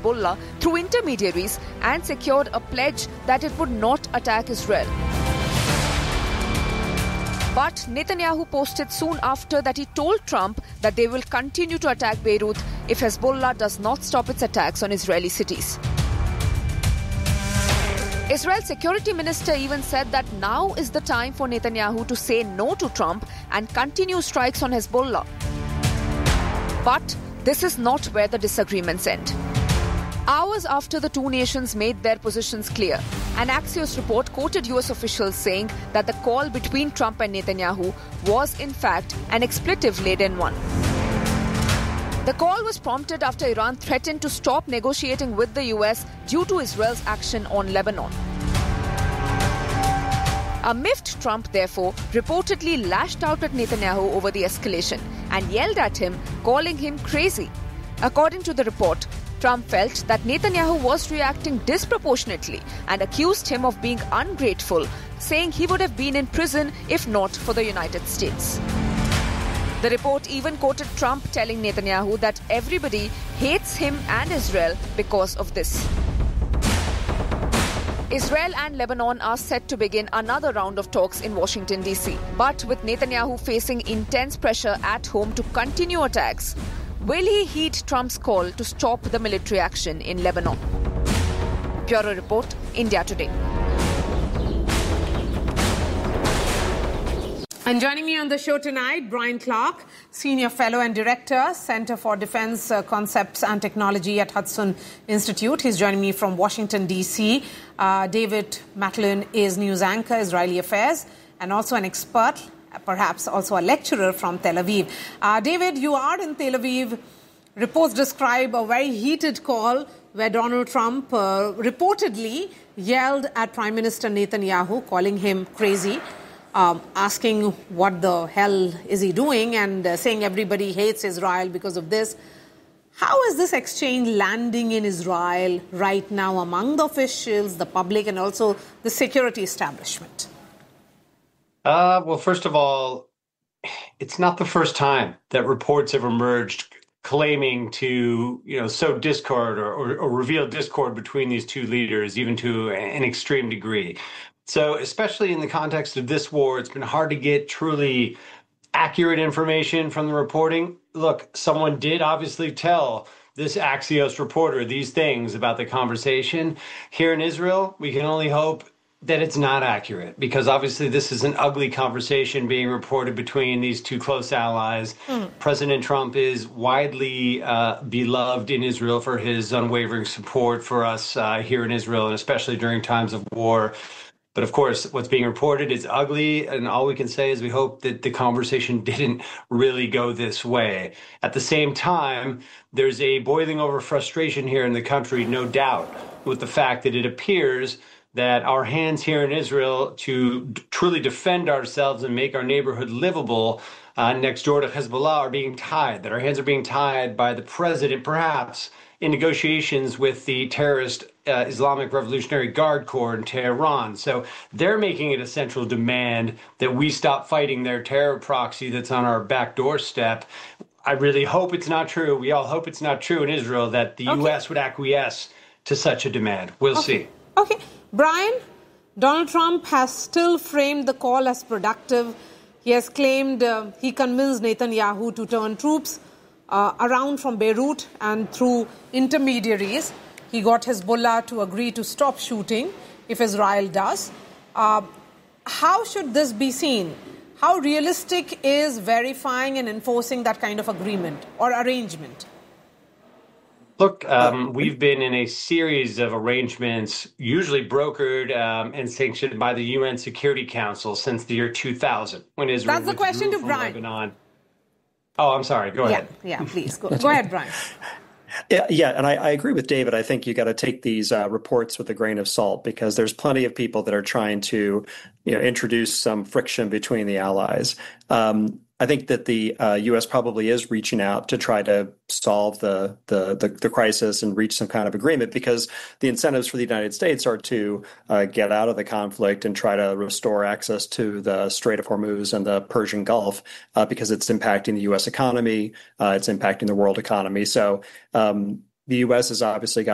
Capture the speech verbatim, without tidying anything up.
Hezbollah through intermediaries and secured a pledge that it would not attack Israel. But Netanyahu posted soon after that he told Trump that they will continue to attack Beirut if Hezbollah does not stop its attacks on Israeli cities. Israel's security minister even said that now is the time for Netanyahu to say no to Trump and continue strikes on Hezbollah. But this is not where the disagreements end. Hours after the two nations made their positions clear, an Axios report quoted U S officials saying that the call between Trump and Netanyahu was in fact an expletive-laden one. The call was prompted after Iran threatened to stop negotiating with the U S due to Israel's action on Lebanon. A miffed Trump, therefore, reportedly lashed out at Netanyahu over the escalation and yelled at him, calling him crazy. According to the report, Trump felt that Netanyahu was reacting disproportionately and accused him of being ungrateful, saying he would have been in prison if not for the United States. The report even quoted Trump telling Netanyahu that everybody hates him and Israel because of this. Israel and Lebanon are set to begin another round of talks in Washington, D C. But with Netanyahu facing intense pressure at home to continue attacks, will he heed Trump's call to stop the military action in Lebanon? Bureau Report, India Today. And joining me on the show tonight, Brian Clark, Senior Fellow and Director, Center for Defense uh, Concepts and Technology at Hudson Institute. He's joining me from Washington, D C. Uh, David Matlin is news anchor, Israeli Affairs, and also an expert, perhaps also a lecturer from Tel Aviv. Uh, David, you are in Tel Aviv. Reports describe a very heated call where Donald Trump uh, reportedly yelled at Prime Minister Netanyahu, calling him crazy. Um, asking what the hell is he doing and uh, saying everybody hates Israel because of this. How is this exchange landing in Israel right now among the officials, the public, and also the security establishment? Uh, well, first of all, it's not the first time that reports have emerged claiming to, you know, sow discord or, or, or reveal discord between these two leaders, even to an extreme degree. So especially in the context of this war, it's been hard to get truly accurate information from the reporting. Look, someone did obviously tell this Axios reporter these things about the conversation. Here in Israel, we can only hope that it's not accurate, because obviously this is an ugly conversation being reported between these two close allies. Mm. President Trump is widely uh, beloved in Israel for his unwavering support for us uh, here in Israel, and especially during times of war. But of course, what's being reported is ugly, and all we can say is we hope that the conversation didn't really go this way. At the same time, there's a boiling over frustration here in the country, no doubt, with the fact that it appears that our hands here in Israel to d- truly defend ourselves and make our neighborhood livable uh, next door to Hezbollah are being tied, that our hands are being tied by the president, perhaps, in negotiations with the terrorist uh, Islamic Revolutionary Guard Corps in Tehran. So they're making it a central demand that we stop fighting their terror proxy that's on our back doorstep. I really hope it's not true. We all hope it's not true in Israel that the okay. U S would acquiesce to such a demand. We'll okay. see. Okay. Brian, Donald Trump has still framed the call as productive. He has claimed uh, he convinced Netanyahu to turn troops Uh, around from Beirut, and through intermediaries, he got Hezbollah to agree to stop shooting if Israel does. Uh, how should this be seen? How realistic is verifying and enforcing that kind of agreement or arrangement? Look, um, we've been in a series of arrangements, usually brokered um, and sanctioned by the U N Security Council since the year two thousand, when Israel That's the question to Brian. Lebanon. Oh, I'm sorry. Go ahead. Yeah, yeah, please. Go, go ahead, Brian. Yeah, yeah, and I, I agree with David. I think you got to take these uh, reports with a grain of salt, because there's plenty of people that are trying to, you know, introduce some friction between the allies. Um, I think that the uh, U S probably is reaching out to try to solve the, the the the crisis and reach some kind of agreement, because the incentives for the United States are to uh, get out of the conflict and try to restore access to the Strait of Hormuz and the Persian Gulf, uh, because it's impacting the U S economy, uh, it's impacting the world economy. So um, the U S has obviously got